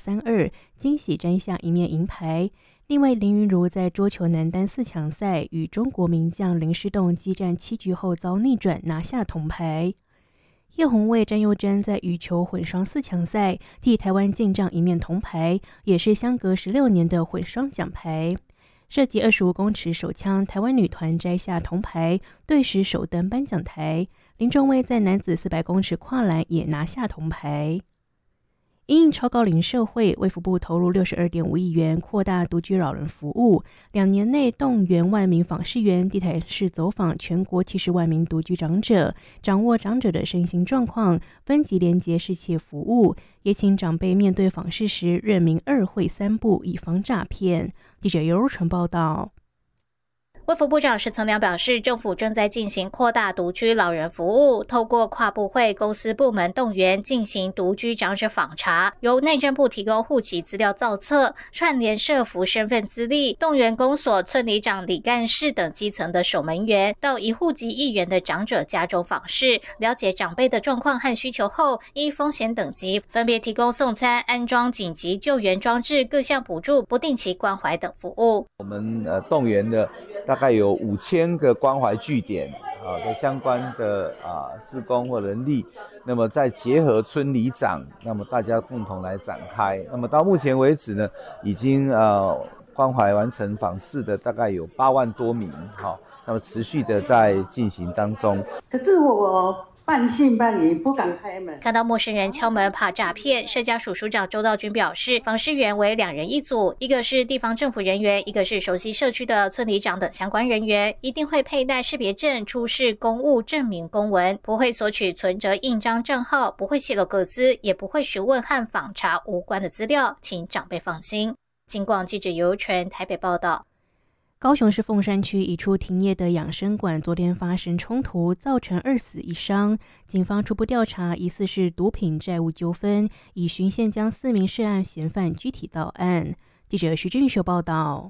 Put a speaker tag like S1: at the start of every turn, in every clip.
S1: 3-2，惊喜摘下一面银牌。另外，林昀儒在桌球男单4强赛与中国名将林诗栋激战7局后遭逆转，拿下铜牌。叶红卫、詹佑珍在羽球混双4强赛替台湾进账一面铜牌，也是相隔16年的混双奖牌。射击25公尺手枪，台湾女团摘下铜牌，队史首登颁奖台。林仲威在男子400公尺跨栏也拿下铜牌。因应超高龄社会，卫福部投入62.5亿元扩大独居老人服务，2年内动员万名访视员地台市走访全国70万名独居长者，掌握长者的身心状况，分级连结适切服务，也请长辈面对访视时认明2会3不，以防诈骗。记者尤如纯报道。
S2: 卫福部长石曾良表示，政府正在进行扩大独居老人服务，透过跨部会、公司部门动员进行独居长者访查，由内政部提供户籍资料造册，串联社福身份资历，动员公所、村里长、里干事等基层的守门员到1户籍1人的长者家中访视，了解长辈的状况和需求后，依风险等级分别提供送餐、安装紧急救援装置、各项补助、不定期关怀等服务。
S3: 我们动员的大概有5000个关怀据点的相关的志工或人力，那么再结合村里长，那么大家共同来展开。那么到目前为止呢，已经关怀完成访视的大概有8万多名，那么持续的在进行当中。
S4: 可是我半信半疑，不敢开门。
S2: 看到陌生人敲门怕诈骗，社家署署长周道军表示，访视员为2人1组，一个是地方政府人员，一个是熟悉社区的村里长等相关人员，一定会佩戴识别证，出示公务证明公文，不会索取存折、印章、账号，不会泄露个资，也不会询问和访查无关的资料，请长辈放心。警广记者尤纯台北报道。
S1: 高雄市凤山区一处停业的养生馆昨天发生冲突，造成2死1伤。警方初步调查，疑似是毒品债务纠纷，已循线将4名涉案嫌犯拘提到案。记者徐俊秀报道。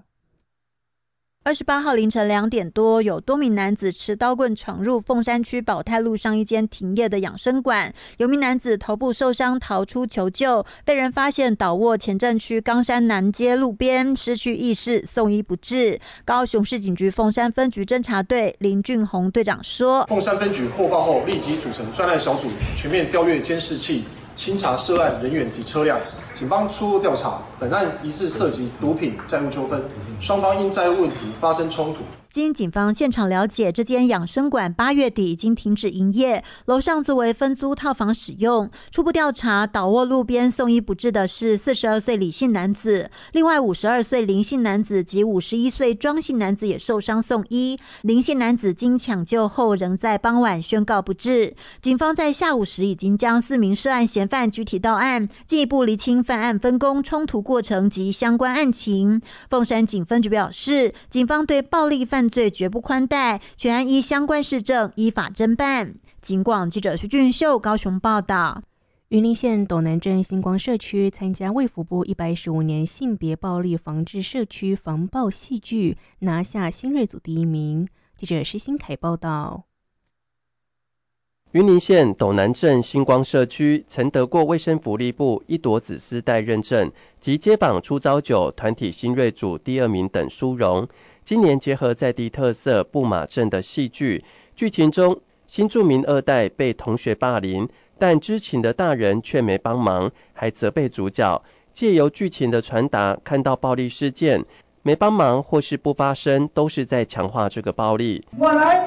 S5: 28号凌晨2点多，有多名男子持刀棍闯入凤山区保泰路上一间停业的养生馆，有名男子头部受伤逃出求救，被人发现倒卧前镇区冈山南街路边，失去意识，送医不治。高雄市警局凤山分局侦查队林俊宏队长说，
S6: 凤山分局获报后立即组成专案小组，全面调阅监视器，清查涉案人员及车辆。警方初步调查，本案疑似涉及毒品债务纠纷，双方因债务问题发生冲突。
S5: 经警方现场了解，这间养生馆8月底已经停止营业，楼上作为分租套房使用。初步调查，倒卧路边送医不治的是42岁李姓男子，另外52岁林姓男子及51岁庄姓男子也受伤送医。林姓男子经抢救后，仍在傍晚宣告不治。警方在下午时已经将4名涉案嫌犯拘提到案，进一步厘清犯案分工、冲突过程及相关案情。凤山警分局表示，警方对暴力犯罪绝不宽待，全案依相关事证依法侦办。警广记者徐俊秀高雄报道。
S1: 云林县斗南镇星光社区参加卫福部115年性别暴力防治社区防暴戏剧，拿下新锐组第1名。记者施新凯报道。
S7: 云林县斗南镇星光社区曾得过卫生福利部一朵紫丝带认证及街坊出招酒团体新锐组第2名等殊荣。今年结合在地特色布马镇的戏剧，剧情中新住民2代被同学霸凌，但知情的大人却没帮忙，还责备主角，借由剧情的传达，看到暴力事件没帮忙或是不发声，都是在强化这个暴力。
S8: 我来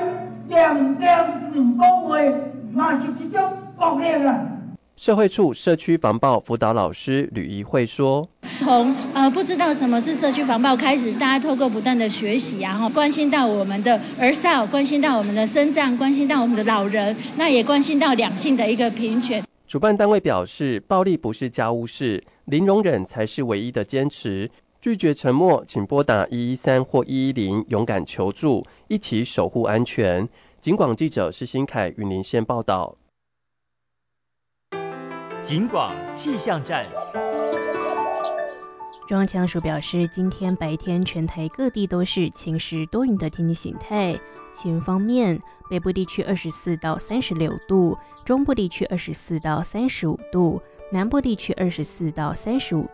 S8: 2个月嘛是这种暴力啦。
S7: 社会处社区防暴辅导老师吕怡慧说，
S9: 从不知道什么是社区防暴开始，大家透过不断的学习关心到我们的儿少，关心到我们的身障，关心到我们的老人，那也关心到两性的一个平权。
S7: 主办单位表示，暴力不是家务事，零容忍才是唯一的坚持。拒绝沉默，请拨打113或110，勇敢求助，一起守护安全。警广记者施新凯云林县报道。
S10: 警广气象站。
S1: 中央气象署表示，今天白天全台各地都是晴时多云的天气形态。气温方面，北部地区24到36度，中部地区24到35度，南部地区24到35